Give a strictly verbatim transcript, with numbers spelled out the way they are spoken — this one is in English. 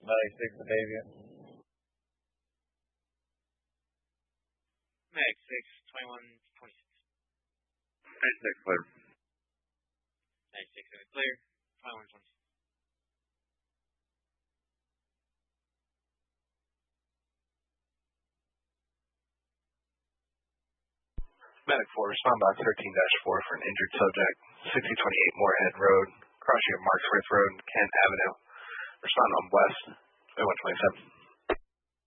ninety-six, Batavia. Medic six, twenty-one twenty-six. ninety-six, clear. ninety-six, clear. twenty-one twenty-six. Medic four, respond box thirteen dash four for an injured subject, sixty twenty-eight Moorhead Road, crossing of Marksworth Road and Kent Avenue. Respond on West, twenty-one twenty-seven.